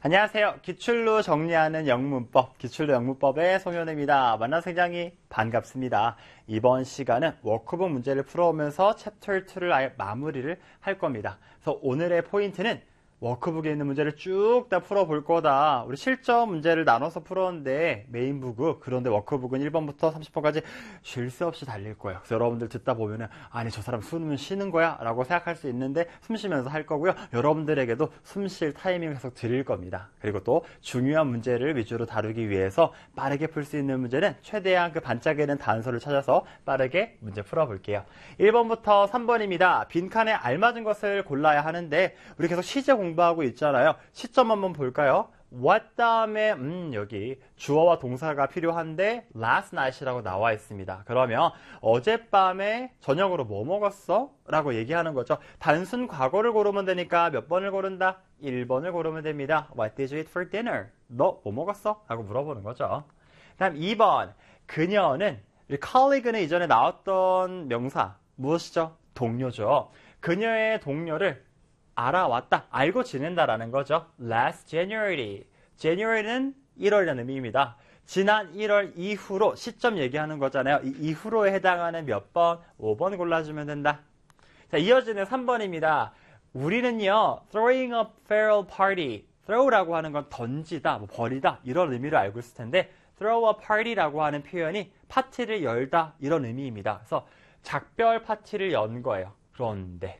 안녕하세요. 기출로 정리하는 영문법, 기출로 영문법의 송현우입니다. 만나서 굉장히 반갑습니다. 이번 시간은 워크북 문제를 풀어오면서 챕터 2를 마무리를 할 겁니다. 그래서 오늘의 포인트는 워크북에 있는 문제를 쭉 다 풀어볼 거다. 우리 실전 문제를 나눠서 풀었는데 메인북은 그런데 워크북은 1번부터 30번까지 쉴 새 없이 달릴 거예요. 그래서 여러분들 듣다 보면은 아니 저 사람 숨은 쉬는 거야? 라고 생각할 수 있는데 숨 쉬면서 할 거고요. 여러분들에게도 숨 쉴 타이밍을 계속 드릴 겁니다. 그리고 또 중요한 문제를 위주로 다루기 위해서 빠르게 풀 수 있는 문제는 최대한 그 반짝이는 단서를 찾아서 빠르게 문제 풀어볼게요. 1번부터 3번입니다. 빈칸에 알맞은 것을 골라야 하는데 우리 계속 시제 공부하고 있잖아요. 시점 한번 볼까요? What 다음에 여기 주어와 동사가 필요한데 last night이라고 나와 있습니다. 그러면 어젯밤에 저녁으로 뭐 먹었어? 라고 얘기하는 거죠. 단순 과거를 고르면 되니까 몇 번을 고른다? 1번을 고르면 됩니다. What did you eat for dinner? 너 뭐 먹었어? 라고 물어보는 거죠. 다음 2번 그녀는 colleague는 이전에 나왔던 명사 무엇이죠? 동료죠. 그녀의 동료를 알아왔다, 알고 지낸다라는 거죠. Last January. January는 1월이라는 의미입니다. 지난 1월 이후로 시점 얘기하는 거잖아요. 이 이후로에 해당하는 몇 번? 5번 골라주면 된다. 자, 이어지는 3번입니다. 우리는요, throwing a farewell party. throw라고 하는 건 던지다, 뭐 버리다 이런 의미를 알고 있을 텐데 throw a party라고 하는 표현이 파티를 열다 이런 의미입니다. 그래서 작별 파티를 연 거예요. 그런데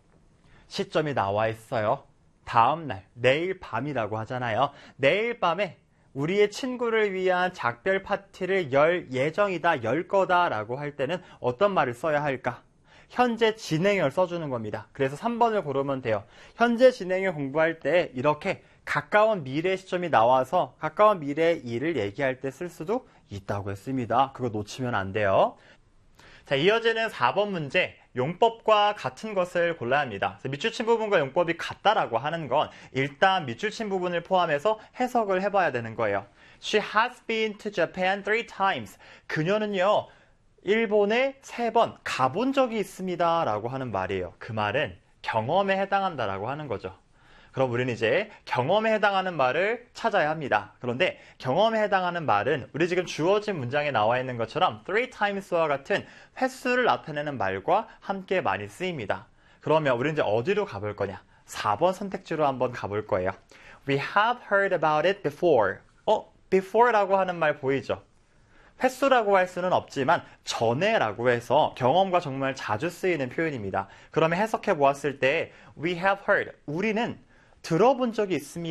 시점이 나와 있어요. 다음날, 내일 밤이라고 하잖아요. 내일 밤에 우리의 친구를 위한 작별 파티를 열 예정이다, 열 거다 라고 할 때는 어떤 말을 써야 할까? 현재 진행형을 써주는 겁니다. 그래서 3번을 고르면 돼요. 현재 진행형 공부할 때 이렇게 가까운 미래 시점이 나와서 가까운 미래의 일을 얘기할 때 쓸 수도 있다고 했습니다. 그거 놓치면 안 돼요. 자, 이어지는 4번 문제. 용법과 같은 것을 골라야 합니다. 밑줄친 부분과 용법이 같다라고 하는 건 일단 밑줄친 부분을 포함해서 해석을 해봐야 되는 거예요. She has been to Japan 3 times. 그녀는요, 일본에 3번 가본 적이 있습니다 라고 하는 말이에요. 그 말은 경험에 해당한다라고 하는 거죠. 그럼 우리는 이제 경험에 해당하는 말을 찾아야 합니다. 그런데 경험에 해당하는 말은 우리 지금 주어진 문장에 나와 있는 것처럼 3 times와 같은 횟수를 나타내는 말과 함께 많이 쓰입니다. 그러면 우리는 이제 어디로 가볼 거냐? 4번 선택지로 한번 가볼 거예요. We have heard about it before. before라고 하는 말 보이죠? 횟수라고 할 수는 없지만 전에라고 해서 경험과 정말 자주 쓰이는 표현입니다. 그러면 해석해 보았을 때 we have heard, 우리는 들어본 적이 있습니다.